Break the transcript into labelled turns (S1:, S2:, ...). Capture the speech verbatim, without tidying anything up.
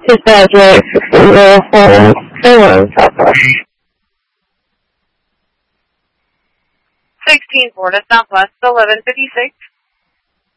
S1: Dispatch zero four seven Southwest.
S2: sixteen Florida Southwest, eleven fifty-six.